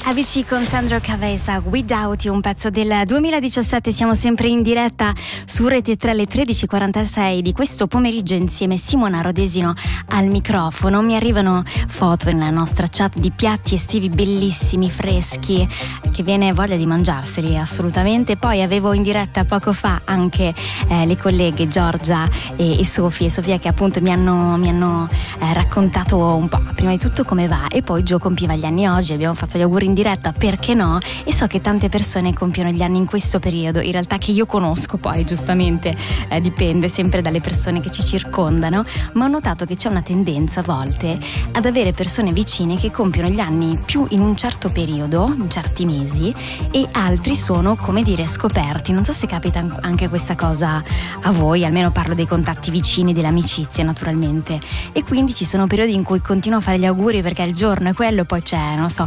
Avicii con Sandro Caveza, Without You, un pezzo del 2017. Siamo sempre in diretta su Rete 3 alle 13:46 di questo pomeriggio insieme Simona Rodesino al microfono. Mi arrivano foto nella nostra chat di piatti estivi bellissimi, freschi, che viene voglia di mangiarseli assolutamente. Poi avevo in diretta poco fa anche le colleghe Giorgia e Sofia che appunto mi hanno raccontato un po' prima di tutto come va, e poi Gio compiva gli anni oggi, abbiamo fatto gli auguri in diretta, perché no? E so che tante persone compiono gli anni in questo periodo, in realtà che io conosco, poi giustamente dipende sempre dalle persone che ci circondano, ma ho notato che c'è una tendenza a volte ad avere persone vicine che compiono gli anni più in un certo periodo, in certi mesi, e altri sono, come dire, scoperti. Non so se capita anche questa cosa a voi, almeno parlo dei contatti vicini, delle amicizie naturalmente, e quindi ci sono periodi in cui continuo a fare gli auguri perché il giorno è quello, poi c'è, non so,